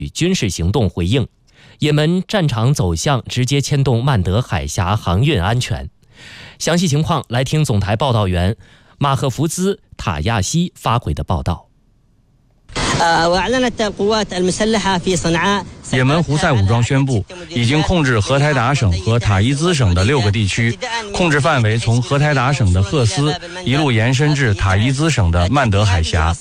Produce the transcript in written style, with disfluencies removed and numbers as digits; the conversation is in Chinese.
与军事行动回应，也门战场走向直接牵动曼德海峡航运安全。详细情况来听总台报道员马赫福兹·塔亚西发回的报道。 也门胡塞武装宣布，已经控制荷台达省和塔伊兹省的6个地区，控制范围从荷台达省的赫斯一路延伸至塔伊兹省的曼德海峡。